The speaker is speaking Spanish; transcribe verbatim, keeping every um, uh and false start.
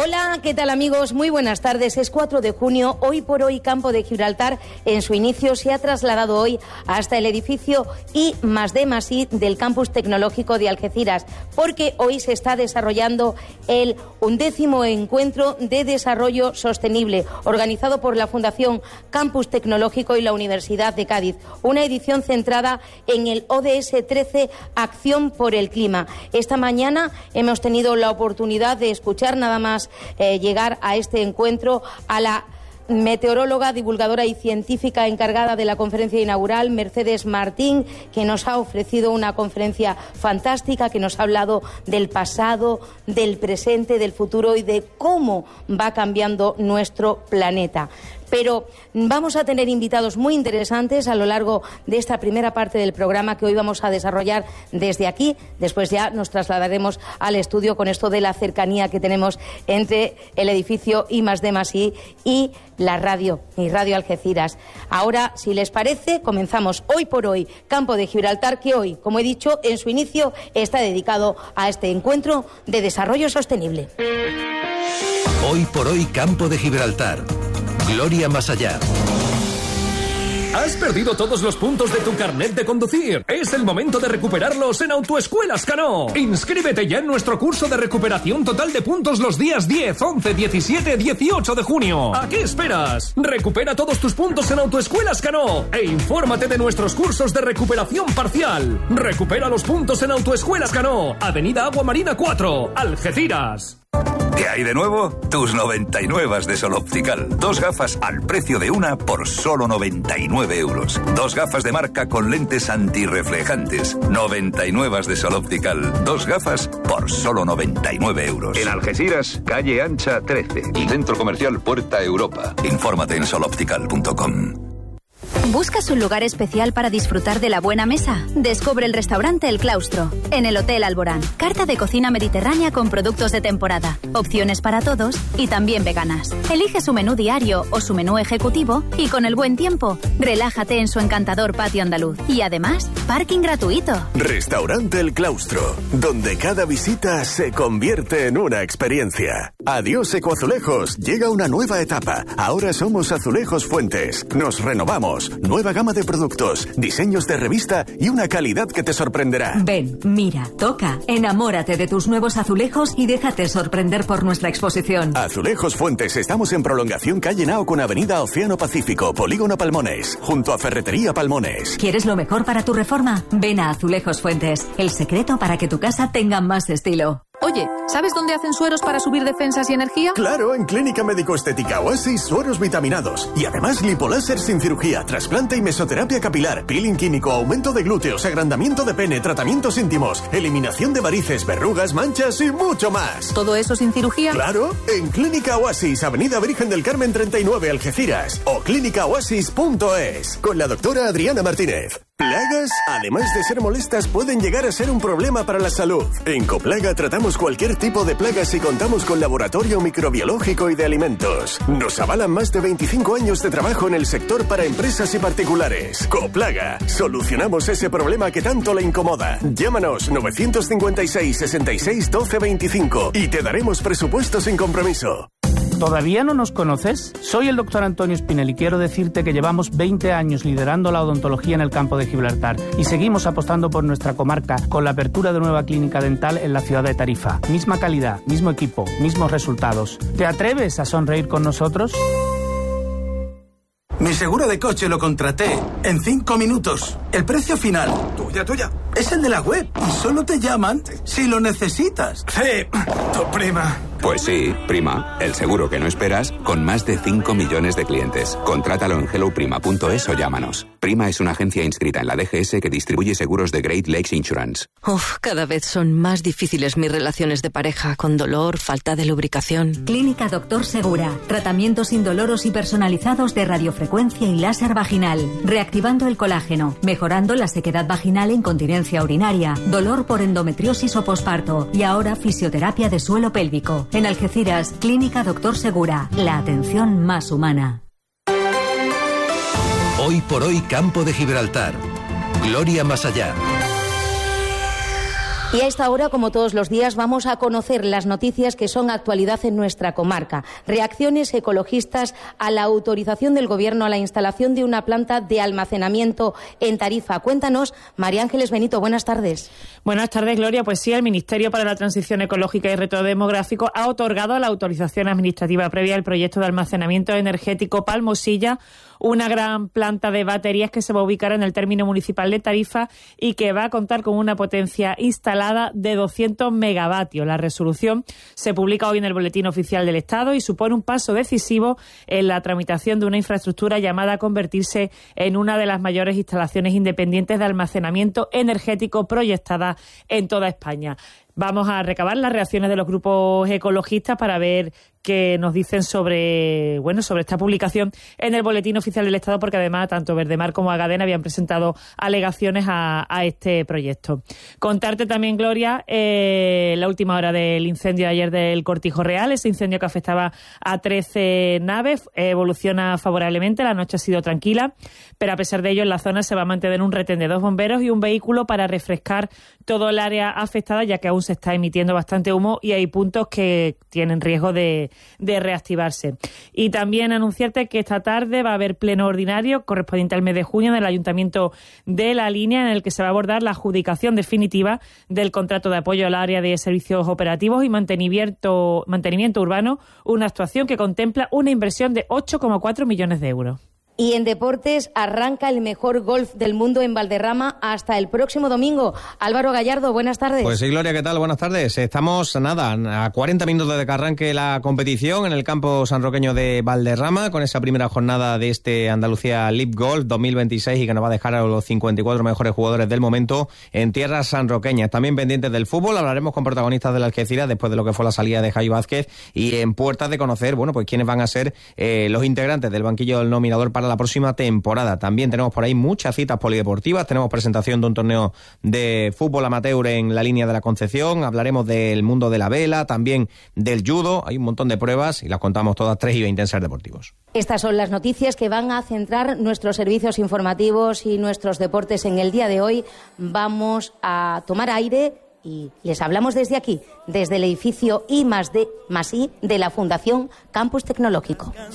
Hola, ¿qué tal amigos? Muy buenas tardes. Es cuatro de junio. Hoy por hoy Campo de Gibraltar en su inicio se ha trasladado hoy hasta el edificio I más D más I del Campus Tecnológico de Algeciras, porque hoy se está desarrollando el undécimo encuentro de desarrollo sostenible organizado por la Fundación Campus Tecnológico y la Universidad de Cádiz. Una edición centrada en el O D S trece, Acción por el Clima. Esta mañana hemos tenido la oportunidad de escuchar nada más Eh, llegar a este encuentro a la meteoróloga, divulgadora y científica encargada de la conferencia inaugural, Mercedes Martín, que nos ha ofrecido una conferencia fantástica, que nos ha hablado del pasado, del presente, del futuro y de cómo va cambiando nuestro planeta. Pero vamos a tener invitados muy interesantes a lo largo de esta primera parte del programa que hoy vamos a desarrollar desde aquí. Después ya nos trasladaremos al estudio con esto de la cercanía que tenemos entre el edificio I más D más I y la radio, y Radio Algeciras. Ahora, si les parece, comenzamos hoy por hoy Campo de Gibraltar, que hoy, como he dicho, en su inicio está dedicado a este encuentro de desarrollo sostenible. Hoy por hoy Campo de Gibraltar. Gloria más allá. ¿Has perdido todos los puntos de tu carnet de conducir? Es el momento de recuperarlos en Autoescuelas Cano. Inscríbete ya en nuestro curso de recuperación total de puntos los días diez, once, diecisiete, dieciocho de junio. ¿A qué esperas? Recupera todos tus puntos en Autoescuelas Cano e infórmate de nuestros cursos de recuperación parcial. Recupera los puntos en Autoescuelas Cano, Avenida Agua Marina cuatro, Algeciras. ¿Qué hay de nuevo? Tus noventa y nueve de Sol Optical. Dos gafas al precio de una por solo noventa y nueve euros. Dos gafas de marca con lentes antirreflejantes. noventa y nueve de Sol Optical. Dos gafas por solo noventa y nueve euros. En Algeciras, calle Ancha trece. Centro Comercial Puerta Europa. Infórmate en sol optical punto com. ¿Buscas un lugar especial para disfrutar de la buena mesa? Descubre el restaurante El Claustro, en el Hotel Alborán. Carta de cocina mediterránea con productos de temporada, opciones para todos y también veganas. Elige su menú diario o su menú ejecutivo y con el buen tiempo, relájate en su encantador patio andaluz. Y además, parking gratuito. Restaurante El Claustro, donde cada visita se convierte en una experiencia. Adiós Ecoazulejos, llega una nueva etapa. Ahora somos Azulejos Fuentes. Nos renovamos. Nueva gama de productos, diseños de revista y una calidad que te sorprenderá. Ven, mira, toca, enamórate de tus nuevos azulejos y déjate sorprender por nuestra exposición. Azulejos Fuentes, estamos en prolongación calle Nao con avenida Océano Pacífico, Polígono Palmones, junto a Ferretería Palmones. ¿Quieres lo mejor para tu reforma? Ven a Azulejos Fuentes, el secreto para que tu casa tenga más estilo. Oye, ¿sabes dónde hacen sueros para subir defensas y energía? Claro, en Clínica Médico-Estética Oasis, sueros vitaminados. Y además lipoláser sin cirugía, trasplante y mesoterapia capilar, peeling químico, aumento de glúteos, agrandamiento de pene, tratamientos íntimos, eliminación de varices, verrugas, manchas y mucho más. ¿Todo eso sin cirugía? Claro, en Clínica Oasis, Avenida Virgen del Carmen treinta y nueve, Algeciras. O clínica oasis punto es, con la doctora Adriana Martínez. Plagas, además de ser molestas, pueden llegar a ser un problema para la salud. En Coplaga tratamos cualquier tipo de plagas y contamos con laboratorio microbiológico y de alimentos. Nos avalan más de veinticinco años de trabajo en el sector para empresas y particulares. Coplaga, solucionamos ese problema que tanto le incomoda. Llámanos nueve cinco seis, sesenta y seis, doce veinticinco y te daremos presupuesto sin compromiso. ¿Todavía no nos conoces? Soy el doctor Antonio Espinel y quiero decirte que llevamos veinte años liderando la odontología en el Campo de Gibraltar y seguimos apostando por nuestra comarca con la apertura de nueva clínica dental en la ciudad de Tarifa. Misma calidad, mismo equipo, mismos resultados. ¿Te atreves a sonreír con nosotros? Mi seguro de coche lo contraté en cinco minutos. El precio final, tuya, tuya, es el de la web y solo te llaman si lo necesitas. Sí, tu prima. Pues sí, Prima, el seguro que no esperas con más de cinco millones de clientes. Contrátalo en hello prima punto es o llámanos. Prima es una agencia inscrita en la D G S que distribuye seguros de Great Lakes Insurance. Uf, cada vez son más difíciles mis relaciones de pareja, con dolor, falta de lubricación. Clínica Doctor Segura. Tratamientos indoloros y personalizados de radiofrecuencia y láser vaginal. Reactivando el colágeno, mejorando la sequedad vaginal e incontinencia urinaria, dolor por endometriosis o posparto y ahora fisioterapia de suelo pélvico. En Algeciras, Clínica Doctor Segura, la atención más humana. Hoy por hoy Campo de Gibraltar. Gloria más allá. Y a esta hora, como todos los días, vamos a conocer las noticias que son actualidad en nuestra comarca. Reacciones ecologistas a la autorización del Gobierno a la instalación de una planta de almacenamiento en Tarifa. Cuéntanos, María Ángeles Benito, buenas tardes. Buenas tardes, Gloria. Pues sí, el Ministerio para la Transición Ecológica y Reto Demográfico ha otorgado la autorización administrativa previa al proyecto de almacenamiento energético Palmosilla, una gran planta de baterías que se va a ubicar en el término municipal de Tarifa y que va a contar con una potencia instalada de doscientos megavatios. La resolución se publica hoy en el Boletín Oficial del Estado y supone un paso decisivo en la tramitación de una infraestructura llamada a convertirse en una de las mayores instalaciones independientes de almacenamiento energético proyectada en toda España. Vamos a recabar las reacciones de los grupos ecologistas para ver qué nos dicen sobre, bueno, sobre esta publicación en el Boletín Oficial del Estado, porque además tanto Verdemar como Agadena habían presentado alegaciones a, a este proyecto. Contarte también, Gloria, eh, la última hora del incendio de ayer del Cortijo Real, ese incendio que afectaba a trece naves, eh, evoluciona favorablemente, la noche ha sido tranquila, pero a pesar de ello en la zona se va a mantener un retén de dos bomberos y un vehículo para refrescar todo el área afectada, ya que aún se está emitiendo bastante humo y hay puntos que tienen riesgo de, de reactivarse. Y también anunciarte que esta tarde va a haber pleno ordinario correspondiente al mes de junio en el Ayuntamiento de La Línea, en el que se va a abordar la adjudicación definitiva del contrato de apoyo al área de servicios operativos y mantenimiento, mantenimiento urbano, una actuación que contempla una inversión de ocho coma cuatro millones de euros. Y en deportes arranca el mejor golf del mundo en Valderrama hasta el próximo domingo. Álvaro Gallardo, buenas tardes. Pues sí, Gloria, ¿qué tal? Buenas tardes. Estamos, nada, a cuarenta minutos de que arranque la competición en el campo sanroqueño de Valderrama, con esa primera jornada de este Andalucía Live Golf dos mil veintiséis y que nos va a dejar a los cincuenta y cuatro mejores jugadores del momento en tierras sanroqueñas. También pendientes del fútbol, hablaremos con protagonistas de la Algeciras después de lo que fue la salida de Jai Vázquez y en puertas de conocer, bueno, pues quiénes van a ser eh, los integrantes del banquillo del nominador para la próxima temporada. También tenemos por ahí muchas citas polideportivas, tenemos presentación de un torneo de fútbol amateur en la línea de la Concepción, hablaremos del mundo de la vela, también del judo, hay un montón de pruebas y las contamos todas tres y veinte en Ser Deportivos. Estas son las noticias que van a centrar nuestros servicios informativos y nuestros deportes en el día de hoy. Vamos a tomar aire y les hablamos desde aquí, desde el edificio I más D más I de la Fundación Campus Tecnológico.